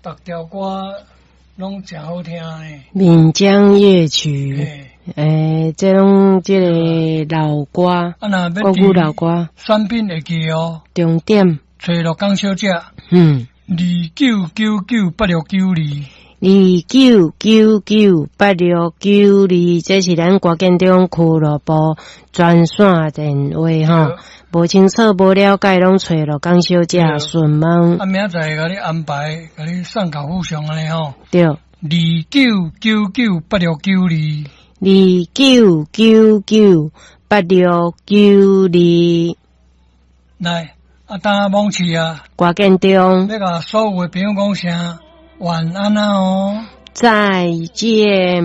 逐条歌拢真好听呢。 闽江夜曲，这种这个老歌，国语老歌， 选品会记哦。 重点， 找罗江小姐。29998692。 29998692，这是咱国建中俱乐部专线电话吼。无清楚、无了解，拢找罗江小姐询问。 明仔载甲你安排，甲你送到附上安尼吼。 对。 29998692。 29998692。 来，当往期啊。 国建中。 要甲所有的朋友讲声晚安啊哦。 再见。